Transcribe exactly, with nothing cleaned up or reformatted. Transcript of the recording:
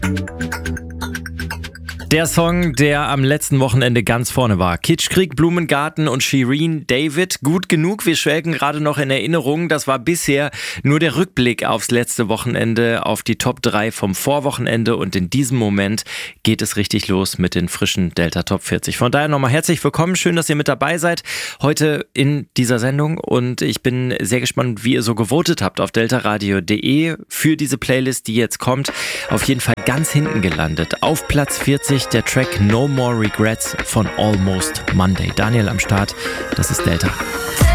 Der Song, der am letzten Wochenende ganz vorne war. Kitschkrieg, Blumengarten und Shirin David. Gut genug, wir schwelgen gerade noch in Erinnerung. Das war bisher nur der Rückblick aufs letzte Wochenende, auf die Top drei vom Vorwochenende. Und in diesem Moment geht es richtig los mit den frischen Delta Top vierzig. Von daher nochmal herzlich willkommen. Schön, dass ihr mit dabei seid heute in dieser Sendung. Und ich bin sehr gespannt, wie ihr so gewotet habt auf deltaradio punkt de für diese Playlist, die jetzt kommt. Auf jeden Fall ganz hinten gelandet. Auf Platz vierzig der Track No More Regrets von Almost Monday. Daniel am Start, das ist Delta.